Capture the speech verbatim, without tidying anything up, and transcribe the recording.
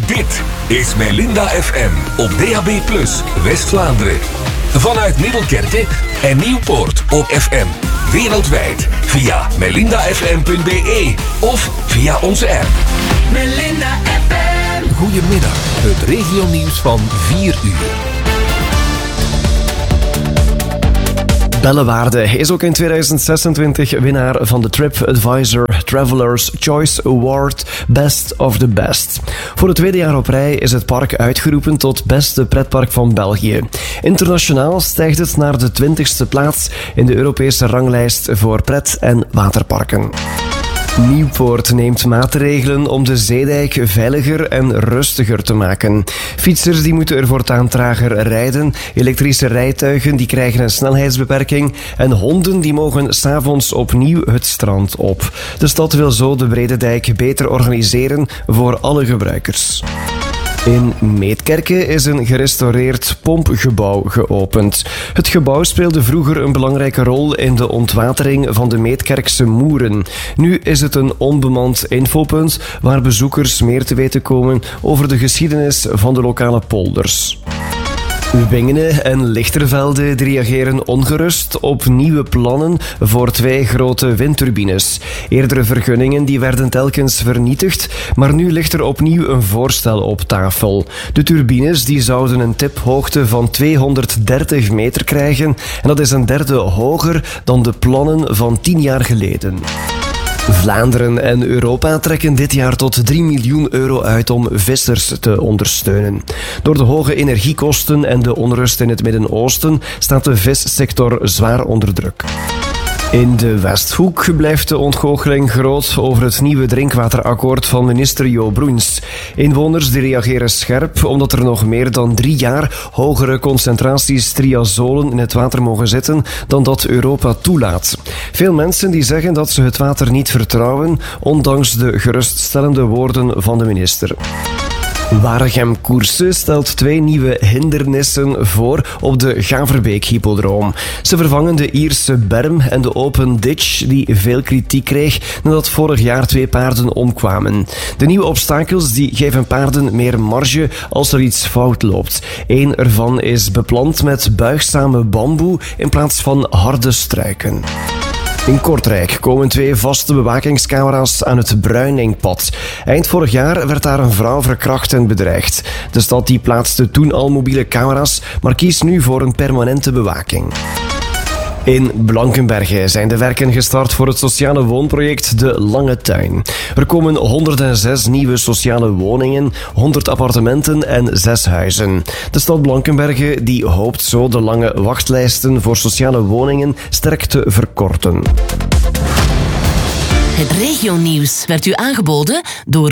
Dit is Melinda F M op D A B plus, West-Vlaanderen. Vanuit Middelkerke en Nieuwpoort op F M. Wereldwijd via melinda f m punt b e of via onze app. Melinda F M. Goedemiddag, het regionieuws van vier uur. Bellewaarde is ook in tweeduizend zesentwintig winnaar van de TripAdvisor Travelers Choice Award Best of the Best. Voor het tweede jaar op rij is het park uitgeroepen tot beste pretpark van België. Internationaal stijgt het naar de twintigste plaats in de Europese ranglijst voor pret- en waterparken. Nieuwpoort neemt maatregelen om de zeedijk veiliger en rustiger te maken. Fietsers die moeten er voortaan trager rijden, elektrische rijtuigen die krijgen een snelheidsbeperking en honden die mogen 's avonds opnieuw het strand op. De stad wil zo de Brede Dijk beter organiseren voor alle gebruikers. In Meetkerke is een gerestaureerd pompgebouw geopend. Het gebouw speelde vroeger een belangrijke rol in de ontwatering van de Meetkerkse moeren. Nu is het een onbemand infopunt waar bezoekers meer te weten komen over de geschiedenis van de lokale polders. Wingenen en Lichtervelde reageren ongerust op nieuwe plannen voor twee grote windturbines. Eerdere vergunningen die werden telkens vernietigd, maar nu ligt er opnieuw een voorstel op tafel. De turbines die zouden een tiphoogte van tweehonderddertig meter krijgen en dat is een derde hoger dan de plannen van tien jaar geleden. Vlaanderen en Europa trekken dit jaar tot drie miljoen euro uit om vissers te ondersteunen. Door de hoge energiekosten en de onrust in het Midden-Oosten staat de vissector zwaar onder druk. In de Westhoek blijft de ontgoocheling groot over het nieuwe drinkwaterakkoord van minister Jo Broens. Inwoners die reageren scherp omdat er nog meer dan drie jaar hogere concentraties triazolen in het water mogen zitten dan dat Europa toelaat. Veel mensen die zeggen dat ze het water niet vertrouwen, ondanks de geruststellende woorden van de minister. Waregem Koersen stelt twee nieuwe hindernissen voor op de Gaverbeek-hippodroom. Ze vervangen de Ierse berm en de open ditch die veel kritiek kreeg nadat vorig jaar twee paarden omkwamen. De nieuwe obstakels die geven paarden meer marge als er iets fout loopt. Eén ervan is beplant met buigzame bamboe in plaats van harde struiken. In Kortrijk komen twee vaste bewakingscamera's aan het Bruiningpad. Eind vorig jaar werd daar een vrouw verkracht en bedreigd. De stad die plaatste toen al mobiele camera's, maar kiest nu voor een permanente bewaking. In Blankenberge zijn de werken gestart voor het sociale woonproject De Lange Tuin. Er komen honderdzes nieuwe sociale woningen, honderd appartementen en zes huizen. De stad Blankenberge die hoopt zo de lange wachtlijsten voor sociale woningen sterk te verkorten. Het regionieuws werd u aangeboden door